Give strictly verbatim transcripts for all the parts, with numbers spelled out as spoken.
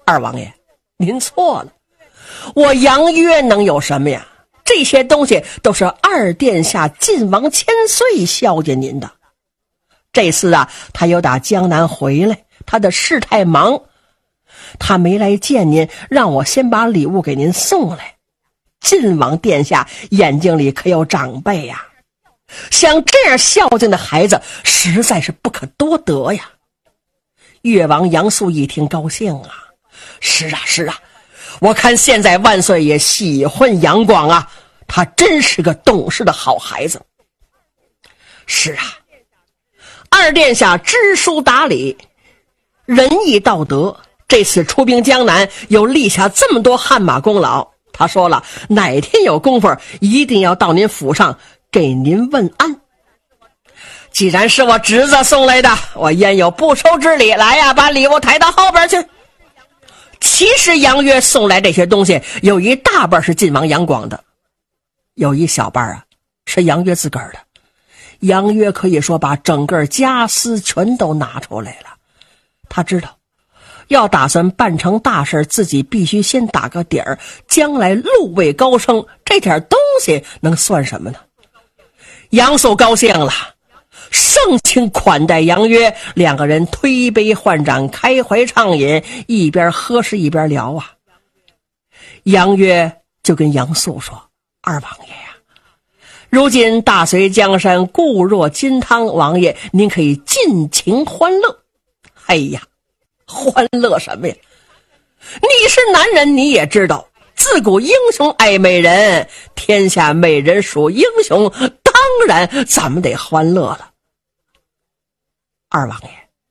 二王爷，您错了，我杨约能有什么呀？这些东西都是二殿下晋王千岁孝敬您的。这次啊，他又打江南回来，他的事太忙，他没来见您，让我先把礼物给您送来。晋王殿下眼睛里可有长辈呀，像这样孝敬的孩子实在是不可多得呀。越王杨素一听高兴啊，是啊是啊，我看现在万岁爷喜欢杨广啊，他真是个懂事的好孩子。是啊，二殿下知书达理，仁义道德，这次出兵江南又立下这么多汗马功劳，他说了，哪天有功夫一定要到您府上给您问安。既然是我侄子送来的，我焉有不收之理？来呀，把礼物抬到后边去。其实杨约送来这些东西有一大半是晋王杨广的，有一小半啊是杨约自个儿的。杨约可以说把整个家私全都拿出来了。他知道要打算办成大事，自己必须先打个底儿，将来路位高升，这点东西能算什么呢？杨素高兴了，盛情款待杨约，两个人推杯换盏，开怀畅饮，一边喝是一边聊啊。杨约就跟杨素说，二王爷呀、啊，如今大隋江山固若金汤，王爷您可以尽情欢乐。哎呀，欢乐什么呀？你是男人你也知道，自古英雄爱美人，天下美人属英雄，当然咱们得欢乐了。二王爷，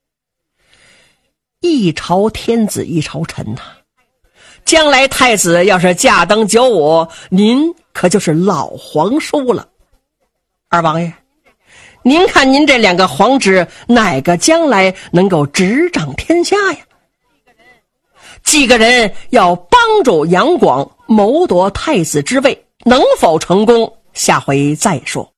一朝天子一朝臣呐、啊，将来太子要是驾登九五，您可就是老皇叔了。二王爷，您看您这两个皇侄，哪个将来能够执掌天下呀？几个人要帮助杨广谋夺太子之位，能否成功，下回再说。